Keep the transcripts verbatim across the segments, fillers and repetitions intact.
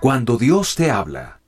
Cuando Dios te habla.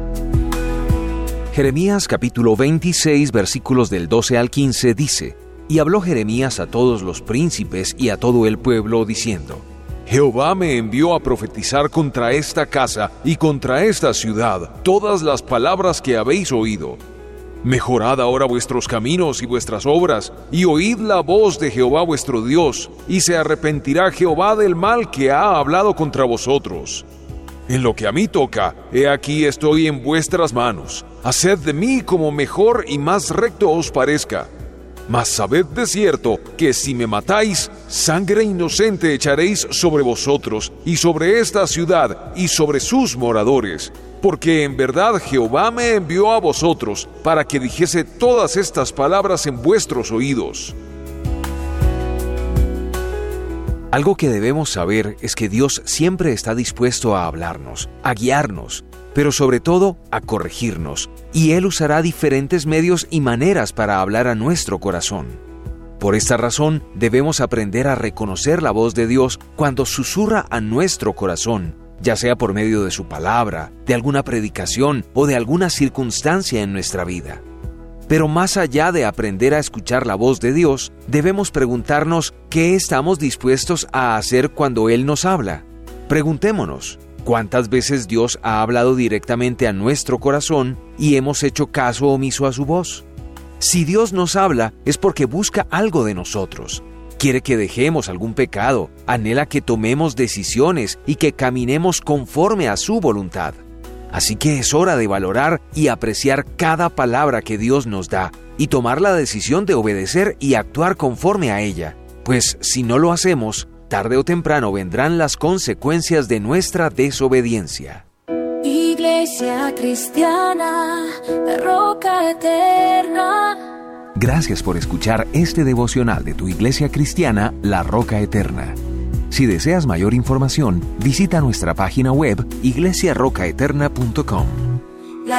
Jeremías capítulo veintiséis, versículos del doce al quince dice: Y habló Jeremías a todos los príncipes y a todo el pueblo, diciendo: Jehová me envió a profetizar contra esta casa y contra esta ciudad todas las palabras que habéis oído. Mejorad ahora vuestros caminos y vuestras obras, y oíd la voz de Jehová vuestro Dios, y se arrepentirá Jehová del mal que ha hablado contra vosotros. En lo que a mí toca, he aquí estoy en vuestras manos. Haced de mí como mejor y más recto os parezca. Mas sabed de cierto que si me matáis, sangre inocente echaréis sobre vosotros, y sobre esta ciudad, y sobre sus moradores. Porque en verdad Jehová me envió a vosotros, para que dijese todas estas palabras en vuestros oídos. Algo que debemos saber es que Dios siempre está dispuesto a hablarnos, a guiarnos, pero sobre todo a corregirnos, y Él usará diferentes medios y maneras para hablar a nuestro corazón. Por esta razón, debemos aprender a reconocer la voz de Dios cuando susurra a nuestro corazón, ya sea por medio de su palabra, de alguna predicación o de alguna circunstancia en nuestra vida. Pero más allá de aprender a escuchar la voz de Dios, debemos preguntarnos qué estamos dispuestos a hacer cuando Él nos habla. Preguntémonos, ¿cuántas veces Dios ha hablado directamente a nuestro corazón y hemos hecho caso omiso a su voz? Si Dios nos habla, es porque busca algo de nosotros. Quiere que dejemos algún pecado, anhela que tomemos decisiones y que caminemos conforme a su voluntad. Así que es hora de valorar y apreciar cada palabra que Dios nos da y tomar la decisión de obedecer y actuar conforme a ella, pues si no lo hacemos, tarde o temprano vendrán las consecuencias de nuestra desobediencia. Iglesia Cristiana, la Roca Eterna. Gracias por escuchar este devocional de tu Iglesia Cristiana, La Roca Eterna. Si deseas mayor información, visita nuestra página web iglesia roca eterna punto com.